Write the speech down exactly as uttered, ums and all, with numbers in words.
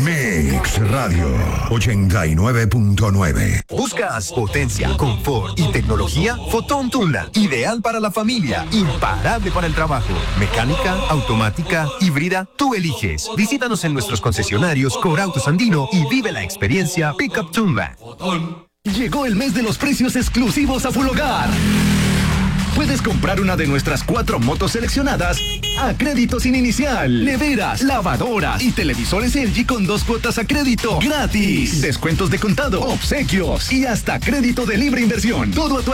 Mix Radio ochenta y nueve punto nueve. ¿Buscas potencia, confort y tecnología? Fotón Tundra, ideal para la familia, imparable para el trabajo. Mecánica, automática, híbrida, tú eliges. Visítanos en nuestros concesionarios Corautos Andino y vive la experiencia Pickup Tundra. Llegó el mes de los precios exclusivos a Full Hogar. Puedes comprar una de nuestras cuatro motos seleccionadas a crédito sin inicial. Neveras, lavadoras y televisores L G con dos cuotas a crédito gratis. Descuentos de contado, obsequios y hasta crédito de libre inversión. Todo a tu